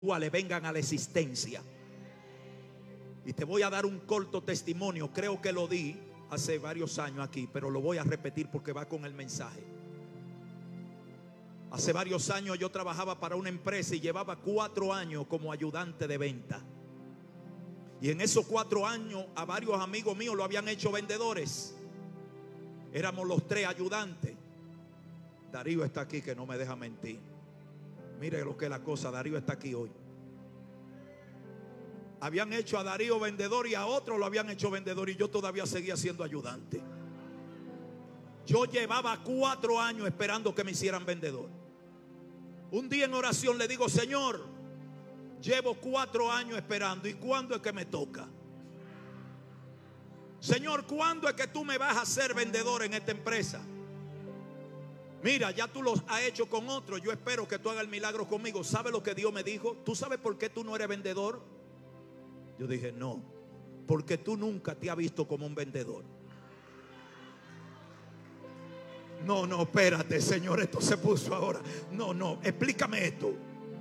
cuales vengan a la existencia. Y te voy a dar un corto testimonio. Creo que lo di hace varios años aquí, pero lo voy a repetir porque va con el mensaje. Hace varios años yo trabajaba para una empresa y llevaba 4 años como ayudante de venta. Y en esos 4 años a varios amigos míos lo habían hecho vendedores. Éramos los 3 ayudantes. Darío está aquí, que no me deja mentir. Mire lo que es la cosa, Darío está aquí hoy. Habían hecho a Darío vendedor y a otro lo habían hecho vendedor, y yo todavía seguía siendo ayudante. Yo llevaba 4 años esperando que me hicieran vendedor. Un día en oración le digo: Señor, llevo 4 años esperando, ¿y cuándo es que me toca? Señor, ¿cuándo es que tú me vas a hacer vendedor en esta empresa? Mira, ya tú lo has hecho con otro, yo espero que tú hagas el milagro conmigo. ¿Sabe lo que Dios me dijo? ¿Tú sabes por qué tú no eres vendedor? Yo dije: no, porque tú nunca te has visto como un vendedor. No, espérate, Señor, esto se puso ahora. No, explícame esto.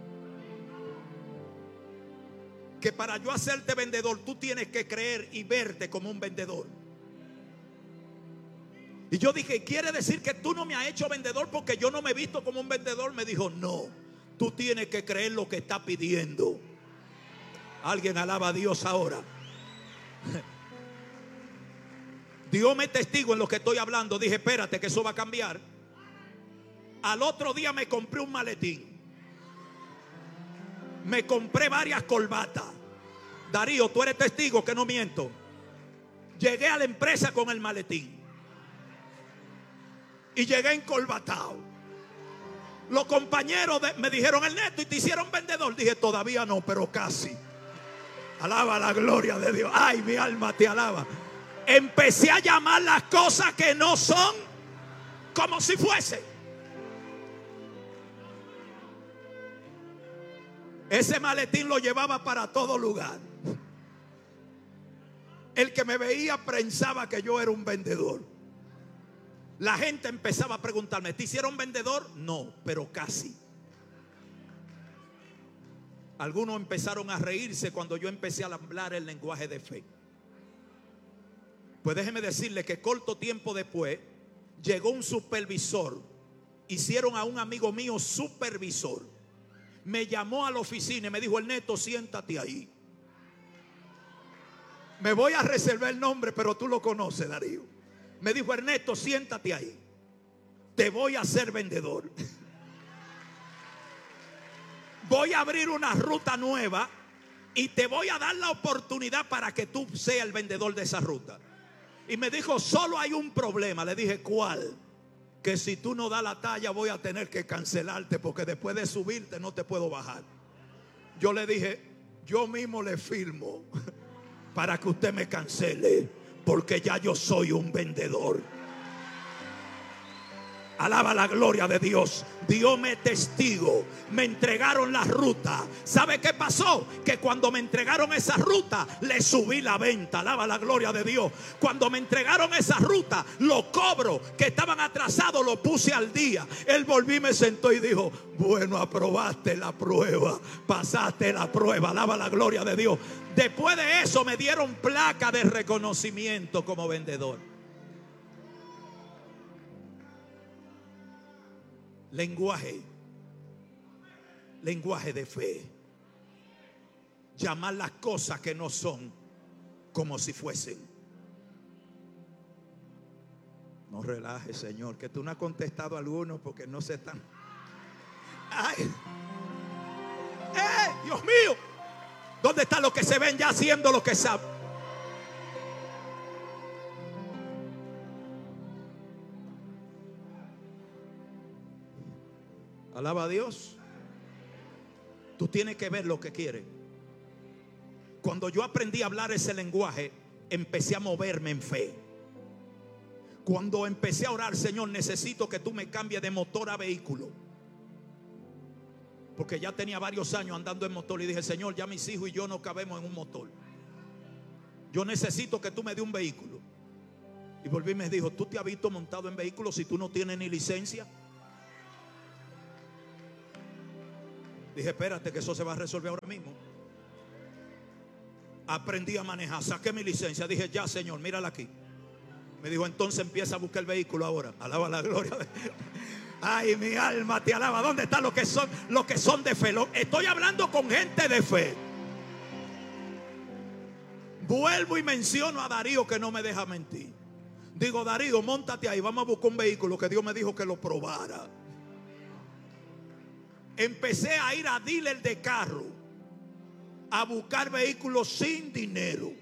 Que para yo hacerte vendedor, tú tienes que creer y verte como un vendedor. Y yo dije: ¿quiere decir que tú no me has hecho vendedor porque yo no me he visto como un vendedor? Me dijo: no, tú tienes que creer lo que está pidiendo. Alguien alaba a Dios ahora. Dios me testigo en lo que estoy hablando. Dije: espérate, que eso va a cambiar. Al otro día me compré un maletín. Me compré varias corbatas. Darío, tú eres testigo que no miento. Llegué a la empresa con el maletín y llegué encorbatado. Los compañeros me dijeron: Ernesto, ¿y te hicieron vendedor? Dije: todavía no, pero casi. Alaba la gloria de Dios. Ay, mi alma te alaba. Empecé a llamar las cosas que no son como si fuese. Ese maletín lo llevaba para todo lugar. El que me veía pensaba que yo era un vendedor. La gente empezaba a preguntarme: ¿te hicieron vendedor? No, pero casi. Algunos empezaron a reírse cuando yo empecé a hablar el lenguaje de fe. Pues déjeme decirle que corto tiempo después llegó un supervisor. Hicieron a un amigo mío supervisor. Me llamó a la oficina y me dijo: Ernesto, siéntate ahí. Me voy a reservar el nombre, pero tú lo conoces, Darío. Me dijo: Ernesto, siéntate ahí. Te voy a hacer vendedor. Voy a abrir una ruta nueva y te voy a dar la oportunidad para que tú seas el vendedor de esa ruta. Y me dijo: solo hay un problema. Le dije: ¿cuál? Que si tú no das la talla voy a tener que cancelarte, porque después de subirte no te puedo bajar. Yo le dije: yo mismo le firmo para que usted me cancele, porque ya yo soy un vendedor. Alaba la gloria de Dios. Dios me testigo. Me entregaron la ruta. ¿Sabe qué pasó? Que cuando me entregaron esa ruta, le subí la venta. Alaba la gloria de Dios. Cuando me entregaron esa ruta, los cobros que estaban atrasados los puse al día. Él volvió y me sentó y dijo: bueno, aprobaste la prueba, pasaste la prueba. Alaba la gloria de Dios. Después de eso me dieron placa de reconocimiento como vendedor. Lenguaje de fe. Llamar las cosas que no son como si fuesen. No relajes, Señor, que tú no has contestado a algunos porque no se están. Ay, Dios mío, ¿dónde están los que se ven ya haciendo lo que saben? Alaba a Dios. Tú tienes que ver lo que quieres. Cuando yo aprendí a hablar ese lenguaje, empecé a moverme en fe. Cuando empecé a orar: Señor, necesito que tú me cambies de motor a vehículo, porque ya tenía varios años andando en motor. Y dije: Señor, ya mis hijos y yo no cabemos en un motor. Yo necesito que tú me des un vehículo. Y volví y me dijo: ¿tú te has visto montado en vehículos si tú no tienes ni licencia? Dije, espérate, que eso se va a resolver ahora mismo. Aprendí a manejar, saqué mi licencia. Dije, ya, Señor, mírala aquí. Me dijo, entonces empieza a buscar el vehículo ahora. Alaba la gloria. Ay, mi alma te alaba. ¿Dónde están los que son de fe? Estoy hablando con gente de fe. Vuelvo y menciono a Darío, que no me deja mentir. Digo, Darío, móntate ahí, vamos a buscar un vehículo que Dios me dijo que lo probara. Empecé a ir a dealer de carro a buscar vehículos sin dinero.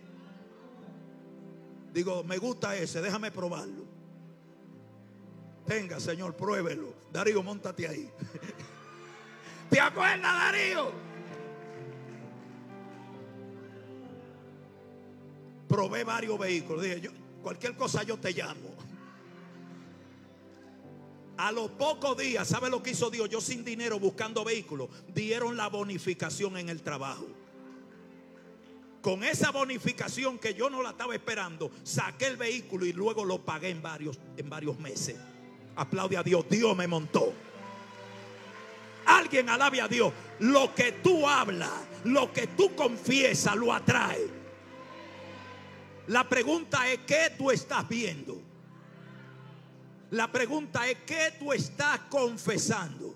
Digo, me gusta ese, déjame probarlo. Tenga, Señor, pruébelo. Darío, móntate ahí. ¿Te acuerdas, Darío? Probé varios vehículos. Dije, cualquier cosa yo te llamo. A los pocos días, ¿sabe lo que hizo Dios? Yo sin dinero buscando vehículos, dieron la bonificación en el trabajo. Con esa bonificación, que yo no la estaba esperando, saqué el vehículo y luego lo pagué en varios meses. Aplaude a Dios, Dios me montó. Alguien alabe a Dios. Lo que tú hablas, lo que tú confiesas, lo atrae. La pregunta es, ¿qué tú estás viendo? La pregunta es, ¿qué tú estás confesando?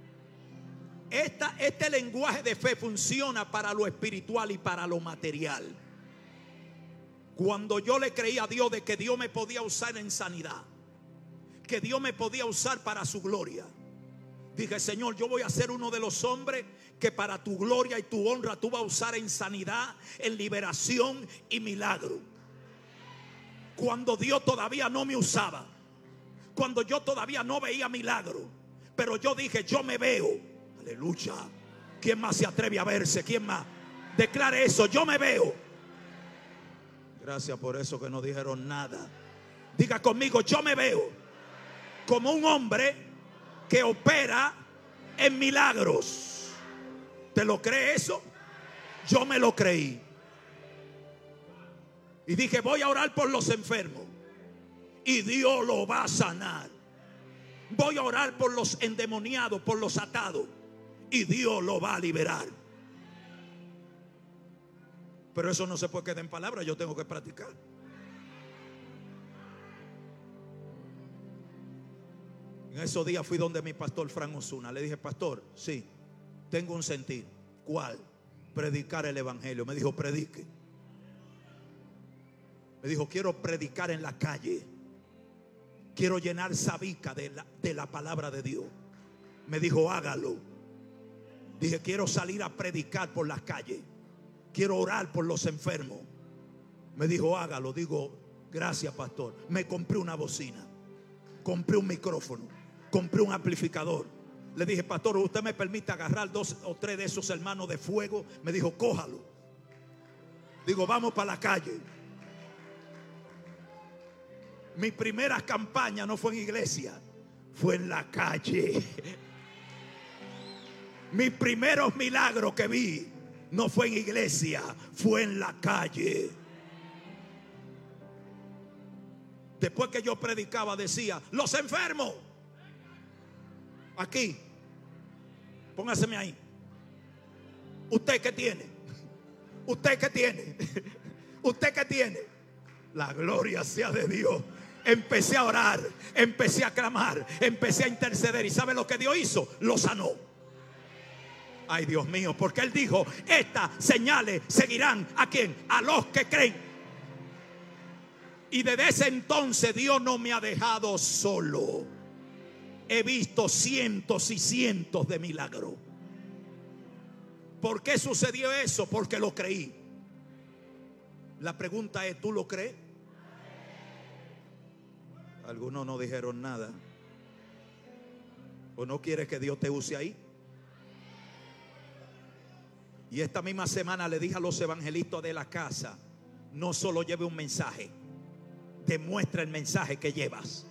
Este lenguaje de fe funciona para lo espiritual y para lo material. Cuando yo le creí a Dios de que Dios me podía usar en sanidad, que Dios me podía usar para su gloria, dije, Señor, yo voy a ser uno de los hombres que para tu gloria y tu honra tú vas a usar en sanidad, en liberación y milagro. Cuando Dios todavía no me usaba, cuando yo todavía no veía milagro, pero yo dije, yo me veo. Aleluya. ¿Quién más se atreve a verse? ¿Quién más? Declare eso, yo me veo. Gracias por eso que no dijeron nada. Diga conmigo, yo me veo como un hombre que opera en milagros. ¿Te lo cree eso? Yo me lo creí. Y dije, voy a orar por los enfermos y Dios lo va a sanar. Voy a orar por los endemoniados, por los atados, y Dios lo va a liberar. Pero eso no se puede quedar en palabras, yo tengo que practicar. En esos días fui donde mi pastor Fran Osuna. Le dije, pastor, sí, tengo un sentir. ¿Cuál? Predicar el evangelio. Me dijo, predique. Me dijo, quiero predicar en la calle. Quiero llenar Sabica de la palabra de Dios. Me dijo, hágalo. Dije, quiero salir a predicar por las calles. Quiero orar por los enfermos. Me dijo, hágalo. Digo, gracias, pastor. Me compré una bocina, compré un micrófono, compré un amplificador. Le dije, pastor, ¿usted me permite agarrar 2 o 3 de esos hermanos de fuego? Me dijo, cójalo. Digo, vamos para la calle. Mi primera campaña no fue en iglesia, fue en la calle. Mis primeros milagros que vi no fue en iglesia, fue en la calle. Después que yo predicaba decía, los enfermos, aquí, póngaseme ahí. ¿Usted qué tiene? ¿Usted qué tiene? ¿Usted qué tiene? La gloria sea de Dios. Empecé a orar, empecé a clamar, empecé a interceder. ¿Y sabe lo que Dios hizo? Lo sanó. Ay, Dios mío, porque Él dijo, estas señales seguirán ¿a quién? A los que creen. Y desde ese entonces Dios no me ha dejado solo. He visto cientos y cientos de milagros. ¿Por qué sucedió eso? Porque lo creí. La pregunta es, ¿tú lo crees? Algunos no dijeron nada. ¿O no quieres que Dios te use ahí? Y esta misma semana le dije a los evangelistas de la casa, no solo lleve un mensaje, demuestra el mensaje que llevas.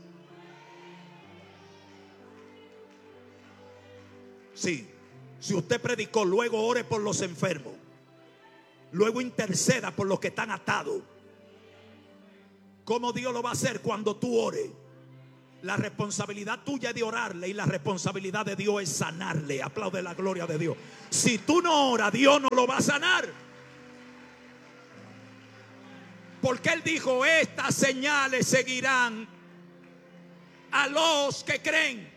Sí, si usted predicó, luego ore por los enfermos, luego interceda por los que están atados. ¿Cómo Dios lo va a hacer? Cuando tú ores La responsabilidad tuya es de orarle y la responsabilidad de Dios es sanarle. Aplaude la gloria de Dios. Si tú no oras, Dios no lo va a sanar. Porque Él dijo: estas señales seguirán a los que creen.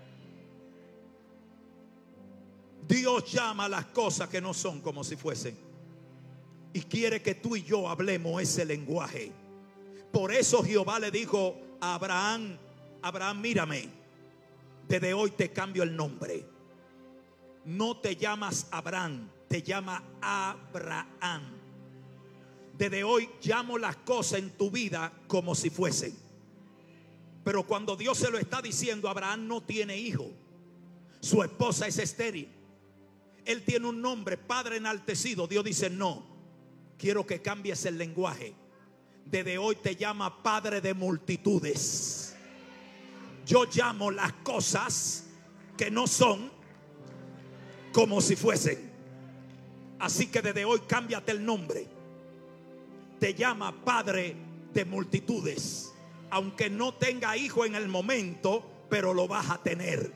Dios llama a las cosas que no son como si fuesen. Y quiere que tú y yo hablemos ese lenguaje. Por eso Jehová le dijo a Abraham: Abraham, mírame, desde hoy te cambio el nombre. No te llamas Abraham, te llamas Abraham. Desde hoy llamo las cosas en tu vida como si fuesen. Pero cuando Dios se lo está diciendo, Abraham no tiene hijo. Su esposa es estéril. Él tiene un nombre, Padre enaltecido. Dios dice: no, quiero que cambies el lenguaje. Desde hoy te llama Padre de multitudes. Yo llamo las cosas que no son como si fuesen. Así que desde hoy cámbiate el nombre. Te llama Padre de multitudes. Aunque no tenga hijo en el momento, pero lo vas a tener.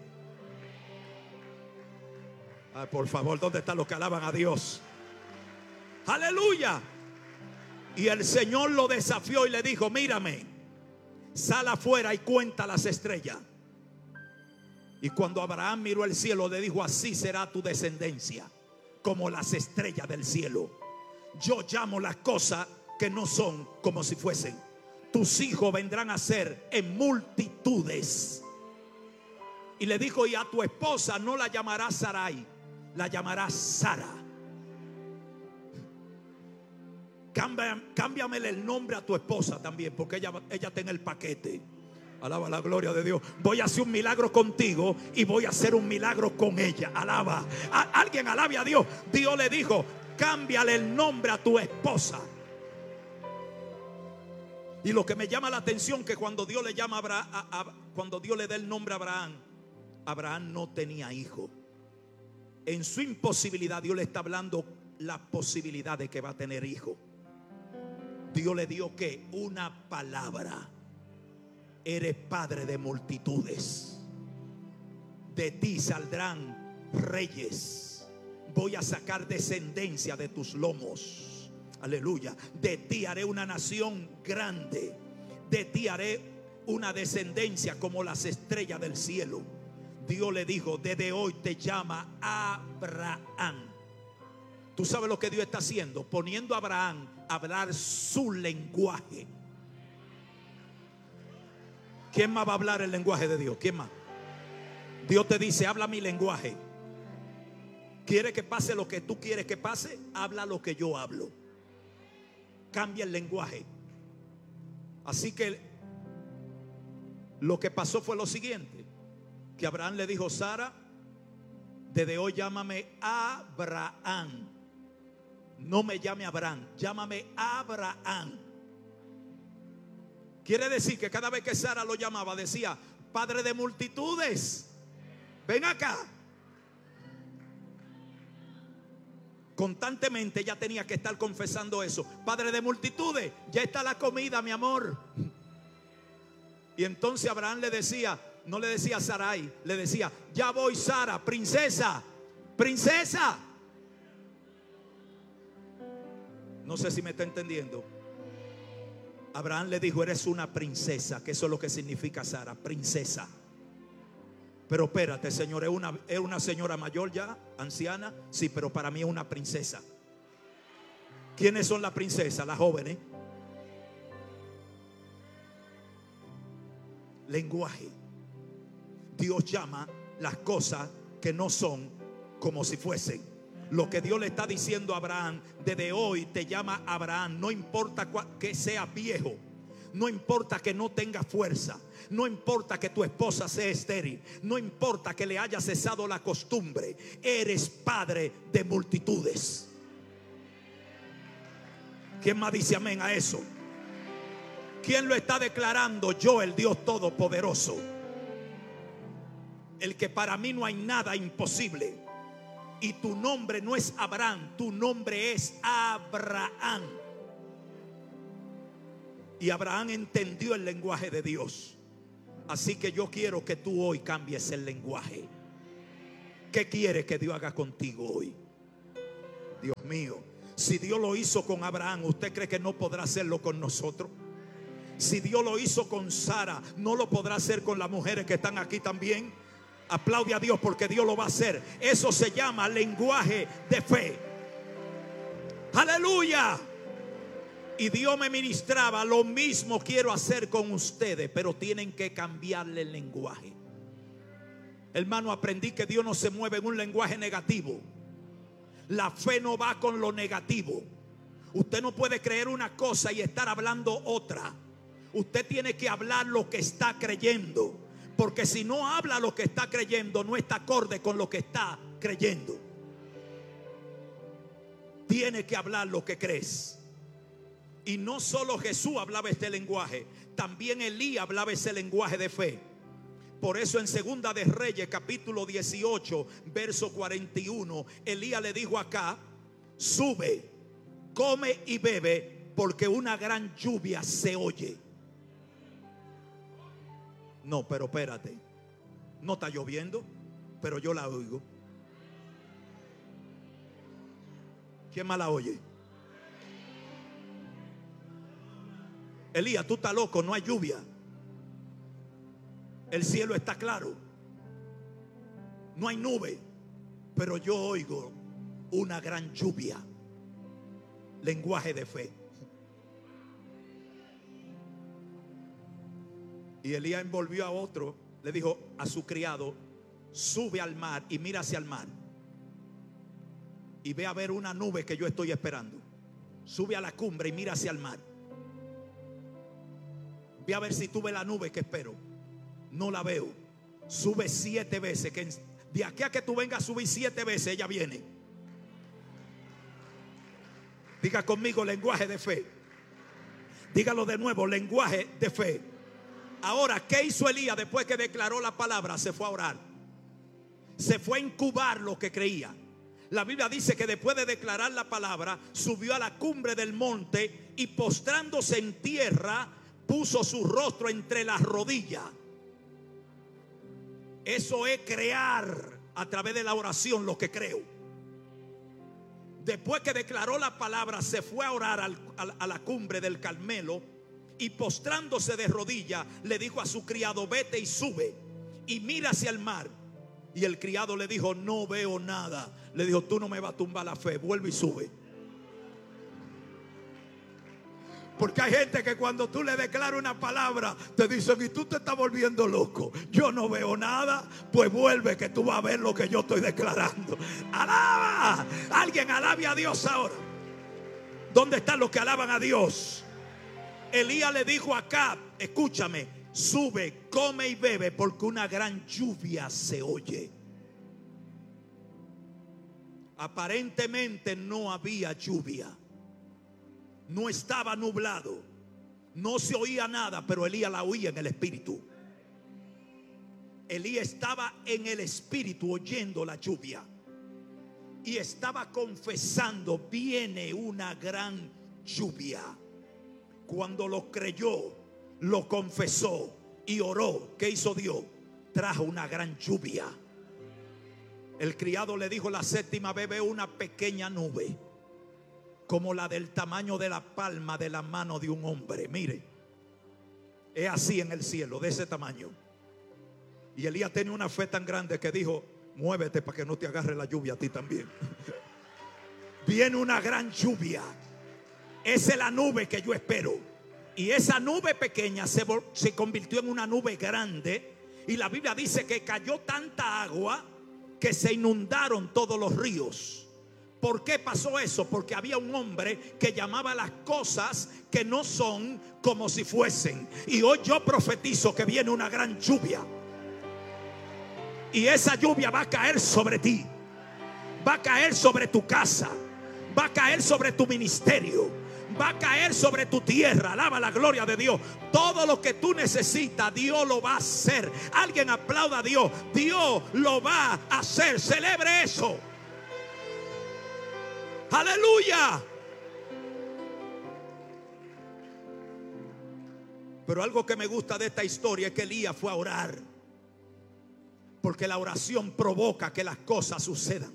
Ay, por favor, ¿dónde están los que alaban a Dios? Aleluya. Y el Señor lo desafió y le dijo: mírame, sal afuera y cuenta las estrellas. Y cuando Abraham miró el cielo, le dijo: así será tu descendencia, como las estrellas del cielo. Yo llamo las cosas que no son como si fuesen. Tus hijos vendrán a ser en multitudes. Y le dijo: y a tu esposa no la llamarás Sarai, la llamarás Sara. Cámbiamele el nombre a tu esposa también, porque ella está en el paquete. Alaba la gloria de Dios. Voy a hacer un milagro contigo y voy a hacer un milagro con ella. Alaba. Alguien alabe a Dios. Dios le dijo: cámbiale el nombre a tu esposa. Y lo que me llama la atención, que cuando Dios le llama cuando Dios le da el nombre a Abraham, Abraham no tenía hijo. En su imposibilidad, Dios le está hablando la posibilidad de que va a tener hijo. Dios le dio que una palabra: eres padre de multitudes. De ti saldrán reyes. Voy a sacar descendencia de tus lomos. Aleluya. De ti haré una nación grande. De ti haré una descendencia como las estrellas del cielo. Dios le dijo: desde hoy te llama Abraham. ¿Tú sabes lo que Dios está haciendo? Poniendo a Abraham a hablar su lenguaje. ¿Quién más va a hablar el lenguaje de Dios? ¿Quién más? Dios te dice: habla mi lenguaje. ¿Quiere que pase lo que tú quieres que pase? Habla lo que yo hablo. Cambia el lenguaje. Así que lo que pasó fue lo siguiente: que Abraham le dijo: Sara, desde hoy llámame Abraham. No me llame Abraham, llámame Abraham. Quiere decir que cada vez que Sara lo llamaba, decía: Padre de multitudes, ven acá. Constantemente ella tenía que estar confesando eso: Padre de multitudes, ya está la comida, mi amor. Y entonces Abraham le decía, no le decía Sarai, le decía: ya voy, Sara, princesa, princesa. No sé si me está entendiendo. Abraham le dijo: eres una princesa, que eso es lo que significa Sara, princesa. Pero espérate, Señor, ¿es una señora mayor ya, anciana? Sí, pero para mí es una princesa. ¿Quiénes son las princesas? Las jóvenes. Lenguaje. Dios llama las cosas que no son como si fuesen. Lo que Dios le está diciendo a Abraham: desde hoy te llama Abraham. No importa que seas viejo, no importa que no tengas fuerza, no importa que tu esposa sea estéril, no importa que le haya cesado la costumbre, eres padre de multitudes. ¿Quién más dice amén a eso? ¿Quién lo está declarando? Yo, el Dios Todopoderoso, el que para mí no hay nada imposible. Y tu nombre no es Abraham, tu nombre es Abraham. Y Abraham entendió el lenguaje de Dios. Así que yo quiero que tú hoy cambies el lenguaje. ¿Qué quiere que Dios haga contigo hoy? Dios mío, si Dios lo hizo con Abraham, ¿usted cree que no podrá hacerlo con nosotros? Si Dios lo hizo con Sara, ¿no lo podrá hacer con las mujeres que están aquí también? Aplaude a Dios porque Dios lo va a hacer. Eso se llama lenguaje de fe. Aleluya. Y Dios me ministraba: lo mismo quiero hacer con ustedes, pero tienen que cambiarle el lenguaje. Hermano, aprendí que Dios no se mueve en un lenguaje negativo. La fe no va con lo negativo. Usted no puede creer una cosa y estar hablando otra. Usted tiene que hablar lo que está creyendo, porque si no habla lo que está creyendo, no está acorde con lo que está creyendo. Tiene que hablar lo que crees. Y no solo Jesús hablaba este lenguaje, también Elías hablaba ese lenguaje de fe. Por eso en Segunda de Reyes capítulo 18 verso 41, Elías le dijo acá: sube, come y bebe, porque una gran lluvia se oye. No, pero espérate, no está lloviendo, pero yo la oigo. ¿Quién más la oye? Elías, tú estás loco, no hay lluvia. El cielo está claro, no hay nube, pero yo oigo una gran lluvia. Lenguaje de fe. Y Elías envolvió a otro, le dijo a su criado: sube al mar y mira hacia el mar y ve a ver una nube que yo estoy esperando. Sube a la cumbre y mira hacia el mar. Ve a ver si tú ves la nube que espero. No la veo. Sube 7 veces, que de aquí a que tú vengas a subir 7 veces ella viene. Diga conmigo: lenguaje de fe. Dígalo de nuevo: lenguaje de fe. Ahora, ¿qué hizo Elías después que declaró la palabra? Se fue a orar. Se fue a incubar lo que creía. La Biblia dice que después de declarar la palabra, subió a la cumbre del monte y postrándose en tierra, puso su rostro entre las rodillas. Eso es crear a través de la oración lo que creo. Después que declaró la palabra, se fue a orar a la cumbre del Carmelo y postrándose de rodillas le dijo a su criado: vete y sube y mira hacia el mar. Y el criado le dijo: no veo nada. Le dijo: tú no me vas a tumbar la fe, vuelve y sube. Porque hay gente que cuando tú le declaras una palabra te dicen: y tú te estás volviendo loco, yo no veo nada. Pues vuelve, que tú vas a ver lo que yo estoy declarando. ¡Alaba! Alguien alabe a Dios ahora. ¿Dónde están los que alaban a Dios? Elías le dijo acá: escúchame, sube, come y bebe, porque una gran lluvia se oye. Aparentemente no había lluvia. No estaba nublado, no se oía nada, pero Elías la oía en el espíritu. Elías estaba en el espíritu oyendo la lluvia y estaba confesando: viene una gran lluvia. Cuando lo creyó, lo confesó y oró, ¿qué hizo Dios? Trajo una gran lluvia. El criado le dijo: la séptima vez veo una pequeña nube, como la del tamaño de la palma de la mano de un hombre. Mire, es así en el cielo, de ese tamaño. Y Elías tenía una fe tan grande que dijo: muévete para que no te agarre la lluvia a ti también. Viene una gran lluvia. Esa es la nube que yo espero. Y esa nube pequeña se convirtió en una nube grande. Y la Biblia dice que cayó tanta agua que se inundaron todos los ríos. ¿Por qué pasó eso? Porque había un hombre que llamaba las cosas que no son como si fuesen. Y hoy yo profetizo que viene una gran lluvia. Y esa lluvia va a caer sobre ti. Va a caer sobre tu casa. Va a caer sobre tu ministerio. Va a caer sobre tu tierra. Alaba la gloria de Dios. Todo lo que tú necesitas, Dios lo va a hacer. Alguien aplauda a Dios. Dios lo va a hacer. Celebre eso. Aleluya. Pero algo que me gusta de esta historia es que Elías fue a orar, porque la oración provoca que las cosas sucedan.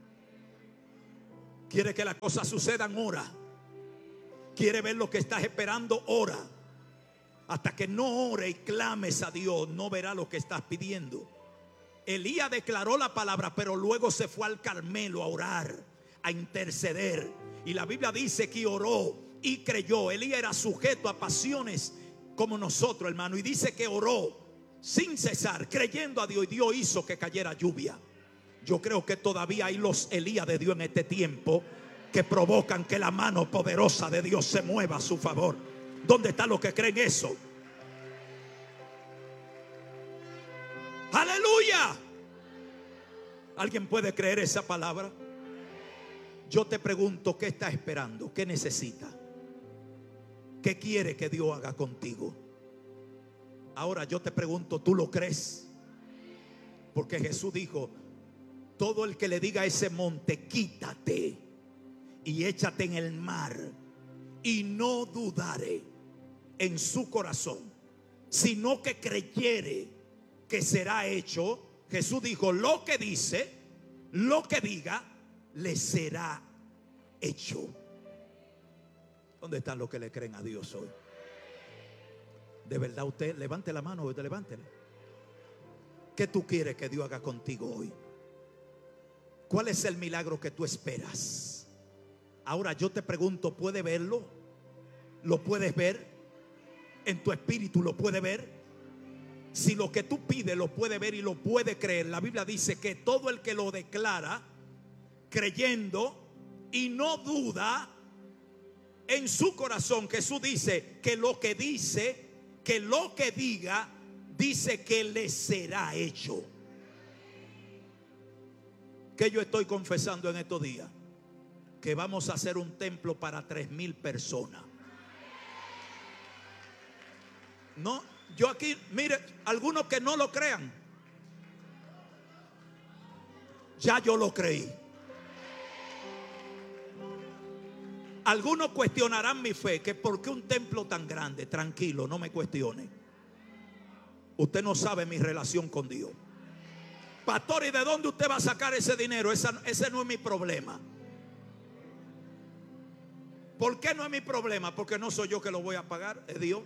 Quiere que las cosas sucedan, ora. Quiere ver lo que estás esperando, ora. Hasta que no ore y clames a Dios, no verá lo que estás pidiendo. Elías declaró la palabra, pero luego se fue al Carmelo a orar, a interceder. Y la Biblia dice que oró y creyó. Elías era sujeto a pasiones como nosotros, hermano. Y dice que oró sin cesar, creyendo a Dios. Y Dios hizo que cayera lluvia. Yo creo que todavía hay los Elías de Dios en este tiempo que provocan que la mano poderosa de Dios se mueva a su favor. ¿Dónde están los que creen eso? ¡Aleluya! ¿Alguien puede creer esa palabra? Yo te pregunto, ¿qué estás esperando? ¿Qué necesitas? ¿Qué quiere que Dios haga contigo? Ahora yo te pregunto, ¿tú lo crees? Porque Jesús dijo: todo el que le diga a ese monte, quítate y échate en el mar, y no dudare en su corazón, sino que creyere que será hecho. Jesús dijo: lo que dice, lo que diga, le será hecho. ¿Dónde están los que le creen a Dios hoy? De verdad, usted levante la mano, usted levántela. ¿Qué tú quieres que Dios haga contigo hoy? ¿Cuál es el milagro que tú esperas? Ahora yo te pregunto, ¿puedes verlo? ¿Lo puedes ver? ¿En tu espíritu lo puedes ver? Si lo que tú pides lo puede ver y lo puede creer, la Biblia dice que todo el que lo declara creyendo y no duda en su corazón, Jesús dice que lo que dice, que lo que diga, dice que le será hecho. Que yo estoy confesando en estos días que vamos a hacer un templo para 3,000 personas. No, yo aquí, mire, algunos que no lo crean, ya yo lo creí. Algunos cuestionarán mi fe, que por qué un templo tan grande. Tranquilo, no me cuestione. Usted no sabe mi relación con Dios. Pastor, ¿y de dónde usted va a sacar ese dinero? Ese no es mi problema. ¿Por qué no es mi problema? Porque no soy yo que lo voy a pagar, es Dios.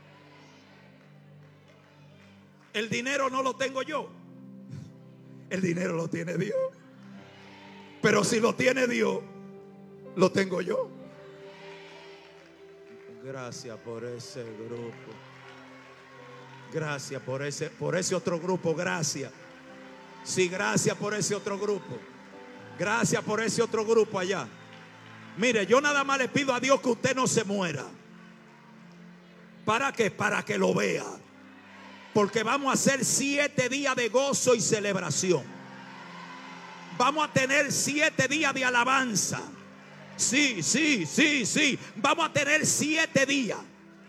El dinero no lo tengo yo, el dinero lo tiene Dios. Pero si lo tiene Dios, lo tengo yo. Gracias por ese grupo. Gracias por ese otro grupo. Gracias. Sí, gracias por ese otro grupo. Gracias por ese otro grupo allá. Mire, yo nada más le pido a Dios que usted no se muera. ¿Para qué? Para que lo vea. Porque vamos a hacer 7 días de gozo y celebración. Vamos a tener 7 días de alabanza. Sí. Vamos a tener 7 días.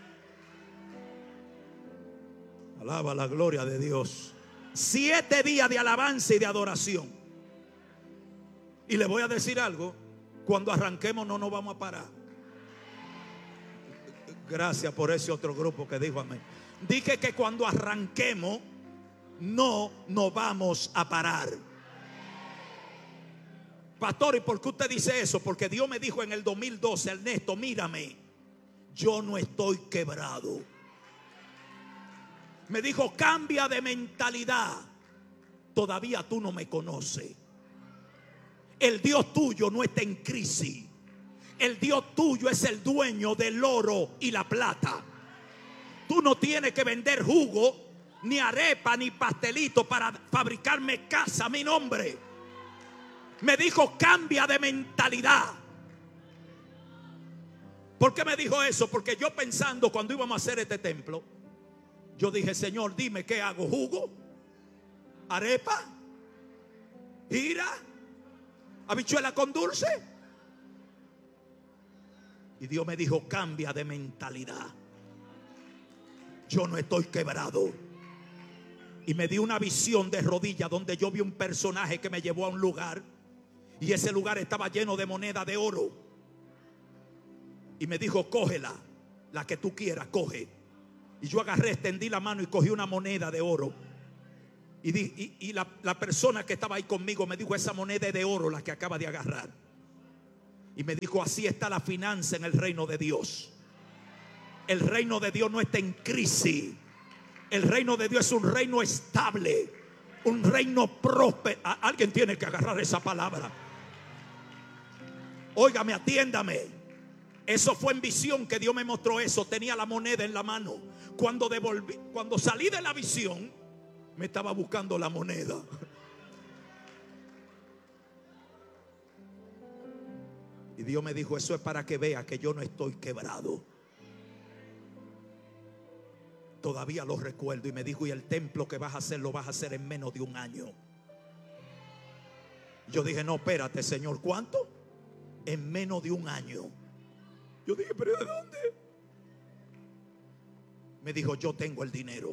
Alaba la gloria de Dios. 7 días de alabanza y de adoración. Y le voy a decir algo: cuando arranquemos no nos vamos a parar. Gracias por ese otro grupo que dijo amén. Dije que cuando arranquemos no nos vamos a parar. Pastor, ¿y por qué usted dice eso? Porque Dios me dijo en el 2012, Ernesto, mírame, yo no estoy quebrado. Me dijo, cambia de mentalidad. Todavía tú no me conoces. El Dios tuyo no está en crisis. El Dios tuyo es el dueño del oro y la plata. Tú no tienes que vender jugo, ni arepa, ni pastelito para fabricarme casa a mi nombre. Me dijo, cambia de mentalidad. ¿Por qué me dijo eso? Porque yo pensando cuando íbamos a hacer este templo, yo dije, Señor, dime qué hago. ¿Jugo? ¿Arepa? ¿Ira? ¿Habichuela con dulce? Y Dios me dijo, cambia de mentalidad. Yo no estoy quebrado. Y me dio una visión de rodillas donde yo vi un personaje que me llevó a un lugar. Y ese lugar estaba lleno de moneda de oro. Y me dijo, cógela, la que tú quieras, coge. Y yo agarré, extendí la mano y cogí una moneda de oro. Y la persona que estaba ahí conmigo me dijo: esa moneda es de oro, la que acaba de agarrar. Y me dijo: así está la finanza en el reino de Dios. El reino de Dios no está en crisis. El reino de Dios es un reino estable, un reino próspero. Alguien tiene que agarrar esa palabra. Óigame, atiéndame. Eso fue en visión que Dios me mostró eso. Tenía la moneda en la mano. Cuando salí de la visión, me estaba buscando la moneda. Y Dios me dijo: eso es para que vea que yo no estoy quebrado. Todavía lo recuerdo. Y me dijo: y el templo que vas a hacer, lo vas a hacer en menos de un año. Yo dije: no, espérate, Señor, ¿cuánto? En menos de un año. Yo dije: ¿pero de dónde? Me dijo: yo tengo el dinero.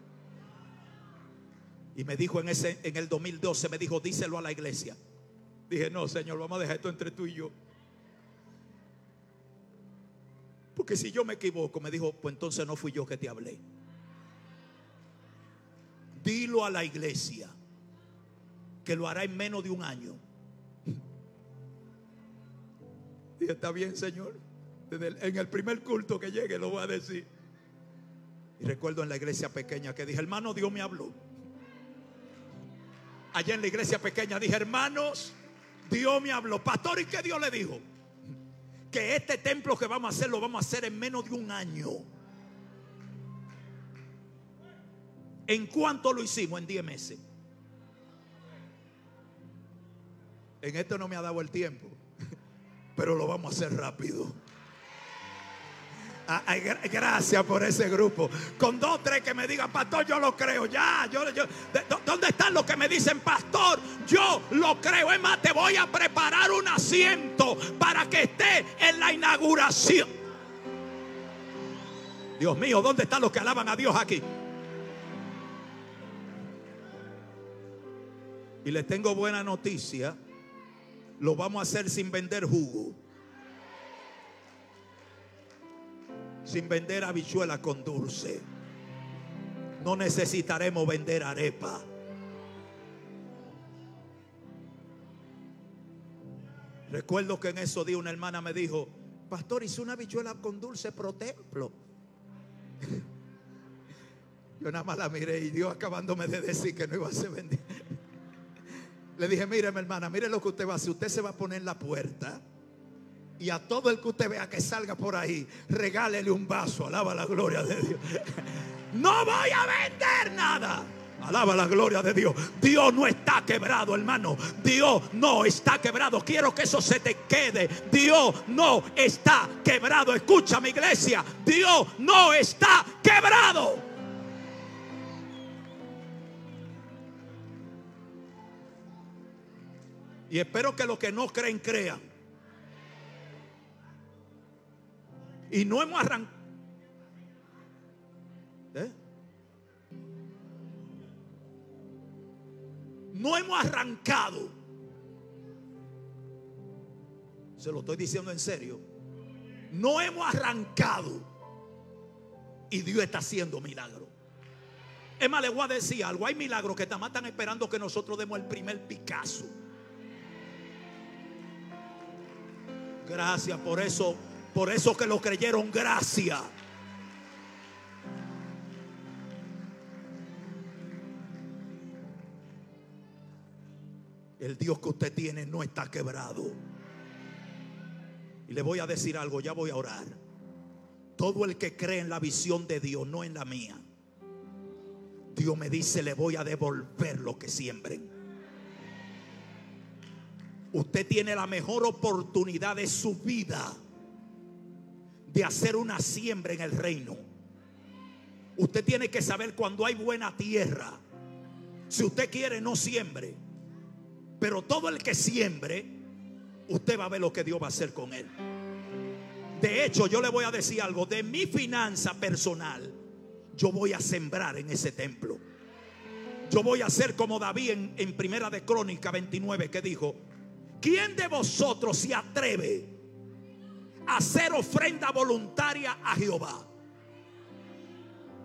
Y me dijo en el 2012, me dijo: díselo a la iglesia. Dije: no, Señor, vamos a dejar esto entre tú y yo. Porque si yo me equivoco, me dijo: pues entonces no fui yo que te hablé. Dilo a la iglesia que lo hará en menos de un año. Dije: está bien, Señor. En el primer culto que llegue lo voy a decir. Y recuerdo en la iglesia pequeña que dije: hermano, Dios me habló. Allá en la iglesia pequeña dije: hermanos, Dios me habló. Pastor, ¿y qué Dios le dijo? Que este templo que vamos a hacer, lo vamos a hacer en menos de un año. ¿En cuánto lo hicimos? En 10 meses. En esto no me ha dado el tiempo, pero lo vamos a hacer rápido. Gracias por ese grupo. Con 2 o 3 que me digan: pastor, yo lo creo. ¿Dónde están los que me dicen: pastor, yo lo creo? Es más, te voy a preparar un asiento para que esté en la inauguración. Dios mío, ¿dónde están los que alaban a Dios aquí? Y les tengo buena noticia: lo vamos a hacer sin vender jugo, sin vender habichuelas con dulce. No necesitaremos vender arepa. Recuerdo que en esos días una hermana me dijo: pastor, hice una habichuela con dulce pro templo. Yo nada más la miré y Dios acabándome de decir que no iba a ser vendida. Le dije: mire, mi hermana, mire lo que usted va a hacer. Usted se va a poner en la puerta y a todo el que usted vea que salga por ahí, regálele un vaso. Alaba la gloria de Dios. No voy a vender nada. Alaba la gloria de Dios. Dios no está quebrado, hermano. Dios no está quebrado. Quiero que eso se te quede. Dios no está quebrado. Escucha, mi iglesia. Dios no está quebrado. Y espero que los que no creen, crean. Y no hemos arrancado. No hemos arrancado. Se lo estoy diciendo en serio. No hemos arrancado. Y Dios está haciendo milagros. Es más, les voy a decir algo. Hay milagros que están esperando que nosotros demos el primer Picasso. Gracias por eso que lo creyeron. Gracias. El Dios que usted tiene no está quebrado. Y le voy a decir algo, ya voy a orar. Todo el que cree en la visión de Dios, no en la mía, Dios me dice: le voy a devolver lo que siembren. Usted tiene la mejor oportunidad de su vida de hacer una siembra en el reino. Usted tiene que saber cuando hay buena tierra. Si usted quiere, no siembre. Pero todo el que siembre, usted va a ver lo que Dios va a hacer con él. De hecho, yo le voy a decir algo. De mi finanza personal, yo voy a sembrar en ese templo. Yo voy a hacer como David en Primera de Crónica 29, que dijo: ¿quién de vosotros se atreve a hacer ofrenda voluntaria a Jehová?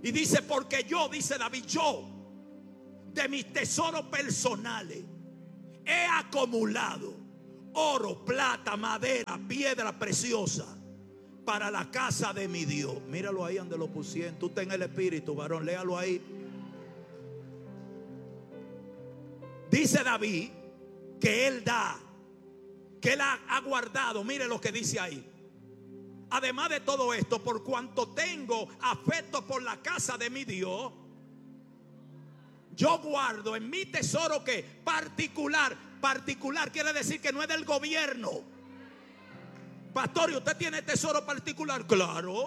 Y dice, porque yo, dice David, yo de mis tesoros personales he acumulado oro, plata, madera, piedra preciosa para la casa de mi Dios. Míralo ahí donde lo pusieron. Tú estás en el espíritu, varón, léalo ahí. Dice David que él da, que él ha guardado. Mire lo que dice ahí. Además de todo esto, por cuanto tengo afecto por la casa de mi Dios, yo guardo en mi tesoro que particular quiere decir que no es del gobierno. Pastor, ¿y usted tiene tesoro particular? Claro.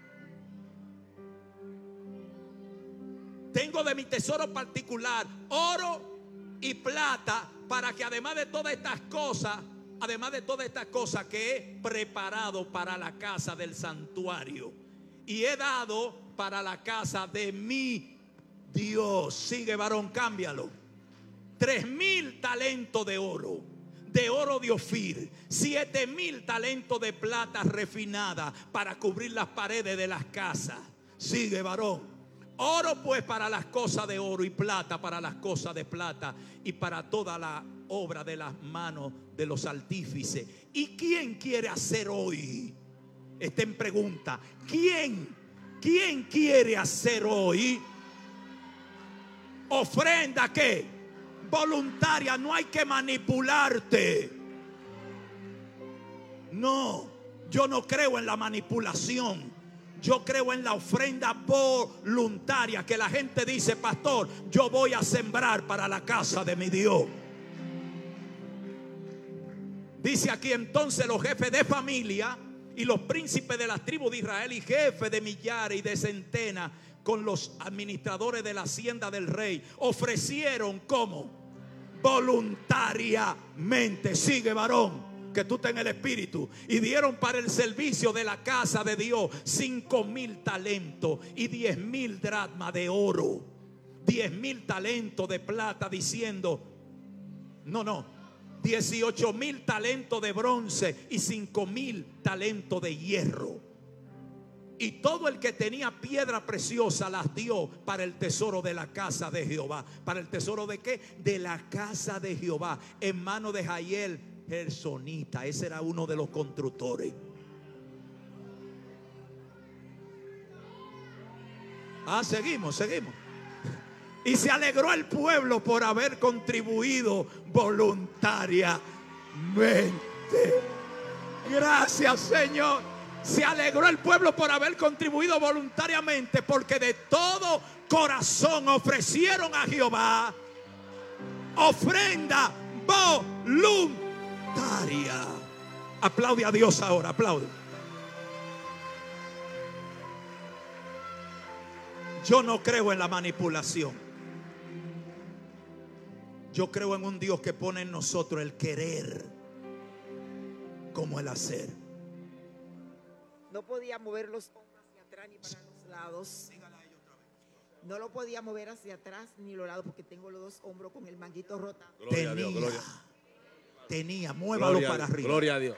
Tengo de mi tesoro particular oro y plata, para que además de todas estas cosas que he preparado para la casa del santuario y he dado para la casa de mi Dios. Sigue, varón, cámbialo. 3,000 talentos de oro de Ofir, 7,000 talentos de plata refinada para cubrir las paredes de las casas. Sigue, varón. Oro pues para las cosas de oro y plata para las cosas de plata y para toda la obra de las manos de los artífices. ¿Y quién quiere hacer hoy? Está en pregunta. ¿Quién quiere hacer hoy ofrenda qué? Voluntaria. No hay que manipularte. No, yo no creo en la manipulación. Yo creo en la ofrenda voluntaria, que la gente dice, pastor, yo voy a sembrar para la casa de mi Dios. Dice aquí, entonces los jefes de familia y los príncipes de las tribus de Israel y jefes de millares y de centenas con los administradores de la hacienda del rey ofrecieron como voluntariamente. Sigue, varón, que tú estás en el espíritu. Y dieron para el servicio de la casa de Dios 5,000 talentos y 10,000 dracmas de oro, 10,000 talentos de plata, diciendo 18,000 talentos de bronce y 5,000 talentos de hierro. Y todo el que tenía piedra preciosa las dio para el tesoro de la casa de Jehová. ¿Para el tesoro de qué? De la casa de Jehová, en mano de Jael Gersonita. Ese era uno de los constructores. Seguimos. Y se alegró el pueblo por haber contribuido voluntariamente. Gracias, Señor. Se alegró el pueblo por haber contribuido voluntariamente, porque de todo corazón ofrecieron a Jehová ofrenda voluntaria. Aplaude a Dios ahora, aplaude. Yo no creo en la manipulación. Yo creo en un Dios que pone en nosotros el querer como el hacer. No podía mover los hombros hacia atrás ni para los lados. No lo podía mover hacia atrás ni los lados porque tengo los dos hombros con el manguito rotado. Tenía, muévalo para arriba. Gloria a Dios.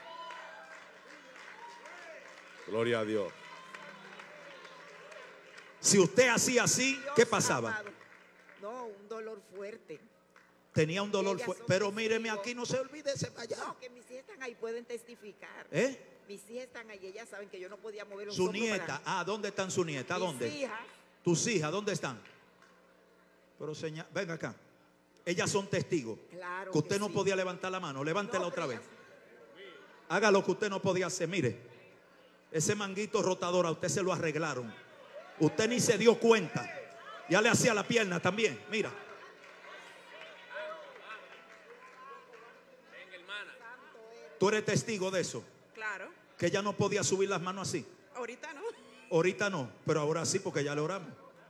Gloria a Dios. Si usted hacía así, ¿qué pasaba? Amado. No, un dolor fuerte. Tenía un dolor fuerte. Pero míreme aquí, no se olvide ese allá. No, que mis hijas están ahí, pueden testificar. Mis hijas están ahí, ellas saben que yo no podía mover los hombros. Su nieta, ¿dónde están su nieta? ¿Dónde? Mis hijas. Tus hijas, ¿dónde están? Pero señor, venga acá. Ellas son testigos. Claro que usted que no sí. podía levantar la mano. Levántela otra vez. Ellas... Haga lo que usted no podía hacer. Mire, ese manguito rotador a usted se lo arreglaron. Usted ni se dio cuenta. Ya le hacía la pierna también. Mira. ¿Tú eres testigo de eso? Claro. Que ella no podía subir las manos así. Ahorita no. Ahorita no, pero ahora sí, porque ya le oramos.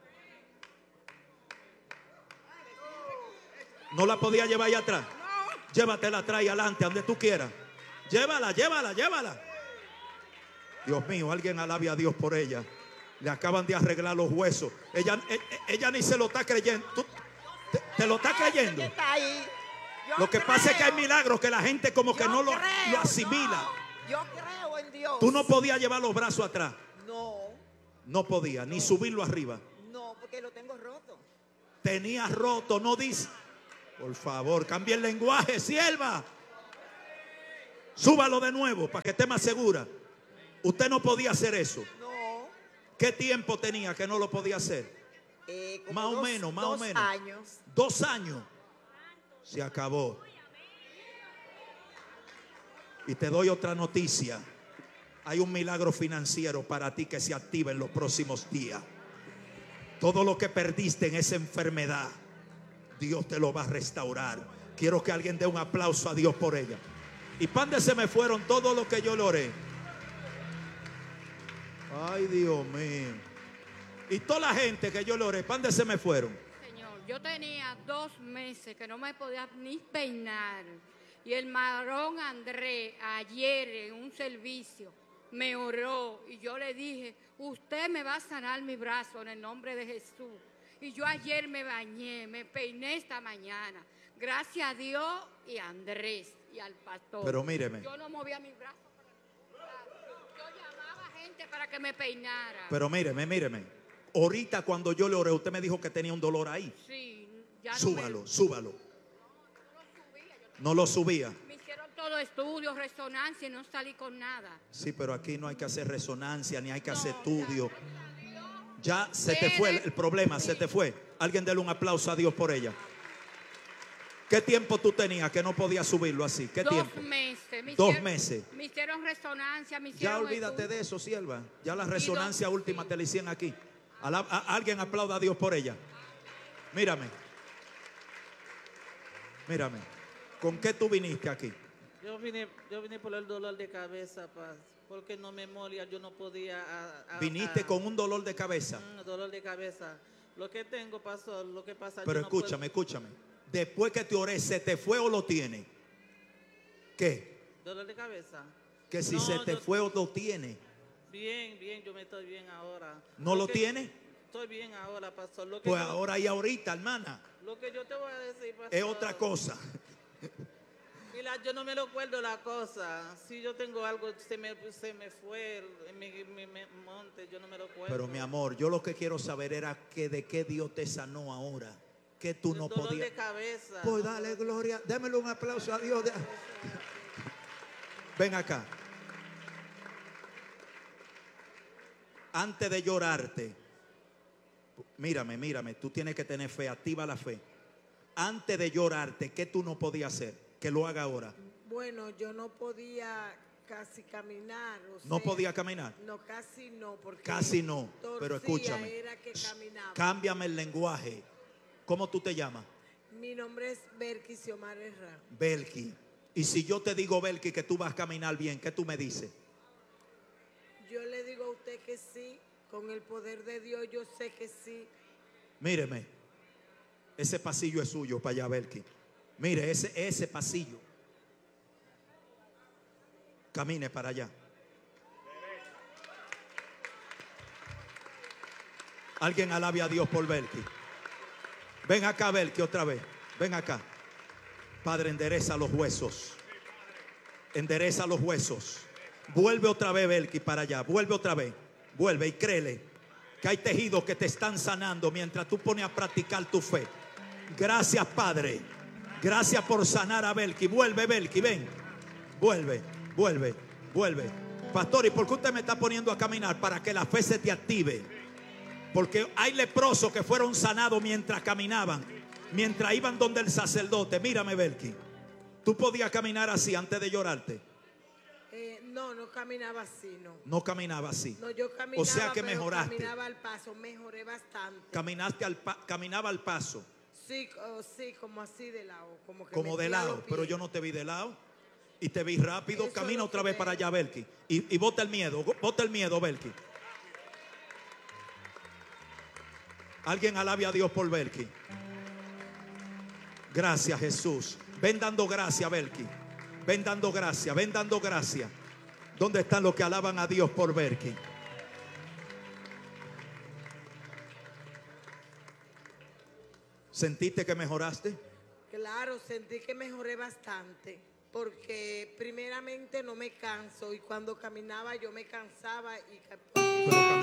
¿No la podía llevar allá atrás? No. Llévatela atrás y adelante, donde tú quieras. Llévala. Dios mío, alguien alabe a Dios por ella. Le acaban de arreglar los huesos. Ella ni se lo está creyendo. ¿Tú te lo estás creyendo? Está ahí. Lo que pasa es que hay milagros que la gente como que no lo asimila. No, yo creo en Dios. Tú no podías llevar los brazos atrás. No. No podía, ni subirlo arriba. porque lo tengo roto. Tenías roto, no dice. Por favor, cambie el lenguaje, sierva. Súbalo de nuevo para que esté más segura. Usted no podía hacer eso. No. ¿Qué tiempo tenía que no lo podía hacer? Como Más o menos, más o menos. 2 años. 2 años. Se acabó. Y te doy otra noticia. Hay un milagro financiero para ti que se activa en los próximos días. Todo lo que perdiste en esa enfermedad, Dios te lo va a restaurar. Quiero que alguien dé un aplauso a Dios por ella. Y pande se me fueron todo lo que yo le oré. Ay, Dios mío. Y toda la gente que yo le oré, pande se me fueron. Señor, yo tenía 2 meses que no me podía ni peinar. Y el marrón Andrés ayer en un servicio me oró y yo le dije, usted me va a sanar mi brazo en el nombre de Jesús. Y yo ayer me bañé, me peiné esta mañana. Gracias a Dios y a Andrés y al pastor. Pero míreme. Yo no movía mi brazo para ningún lado. Yo llamaba a gente para que me peinara. Pero míreme. Ahorita cuando yo le oré, usted me dijo que tenía un dolor ahí. Sí, ya Súbalo. no No lo subía. me hicieron todo estudios, resonancia y no salí con nada. Sí, pero aquí no hay que hacer resonancia ni hay que hacer No, estudio. Ya se te fue el problema, se te fue. Alguien dele un aplauso a Dios por ella. ¿Qué tiempo tú tenías que no podías subirlo así? ¿Qué 2 tiempo? meses. 2 meses. Me hicieron resonancia, me Ya hicieron olvídate estudios. de eso, sierva. Ya la resonancia última sí. te la hicieron aquí. Alguien aplauda a Dios por ella. Mírame. ¿Con qué tú viniste aquí? Yo vine por el dolor de cabeza, porque no me moría, yo no podía. Viniste con un dolor de cabeza. Dolor de cabeza. Lo que tengo, pastor, lo que pasa. Pero yo no puedo- escúchame. Después que te oré, ¿se te fue o lo tiene? ¿Qué? Dolor de cabeza. Que si No, se te yo- fue o lo tiene. Bien, yo me estoy bien ahora. ¿No lo tiene? Estoy bien ahora, pastor. Lo que Pues yo- ahora y ahorita, hermana, Lo que yo te voy a decir, pastor. es otra cosa. Mira, yo no me lo acuerdo la cosa. Si yo tengo algo, se me fue en mi monte, yo no me lo acuerdo. Pero mi amor, yo lo que quiero saber era que de qué Dios te sanó ahora. Que tú no dolor podías. de cabeza. Pues no dale gloria. Démelo un aplauso a Dios. Ven acá. Antes de llorarte, mírame. Tú tienes que tener fe. Activa la fe. Antes de llorarte, ¿qué tú no podías hacer? Que lo haga ahora. Bueno, yo no podía casi caminar. ¿No podía caminar? No, casi no, porque Casi no, pero torcía, escúchame. era que caminaba. Cámbiame el lenguaje. ¿Cómo tú te llamas? Mi nombre es Berky Xiomara Herrera. Belki. Y si yo te digo, Belki, que tú vas a caminar bien, ¿qué tú me dices? Yo le digo a usted que sí, con el poder de Dios yo sé que sí. Míreme, ese pasillo es suyo para allá, Belki. Mire, ese pasillo. Camine para allá. Alguien alabe a Dios por Belki. Ven acá, Belki, otra vez. Ven acá. Padre, endereza los huesos. Endereza los huesos. Vuelve otra vez, Belki, para allá. Vuelve otra vez. Vuelve y créele que hay tejidos que te están sanando mientras tú pones a practicar tu fe. Gracias, Padre. Gracias por sanar a Belki. Vuelve, Belki, ven. Vuelve. Pastor, ¿y por qué usted me está poniendo a caminar? Para que la fe se te active. Porque hay leprosos que fueron sanados mientras caminaban, mientras iban donde el sacerdote. Mírame, Belki. ¿Tú podías caminar así antes de llorarte? No caminaba así, no. No caminaba así. No, yo caminaba, O sea que pero mejoraste. caminaba al paso, mejoré bastante. Caminaba al paso. Sí, como así de lado. Como de lado, pero yo no te vi de lado. Y te vi rápido. Eso Camina es lo otra que vez veo. para allá, Belki. Y bota el miedo, Belki. Alguien alabe a Dios por Belki. Gracias, Jesús. Ven dando gracia, Belki. Ven dando gracia. ¿Dónde están los que alaban a Dios por Belki? ¿Sentiste que mejoraste? Claro, sentí que mejoré bastante, porque primeramente no me canso y cuando caminaba yo me cansaba y Pero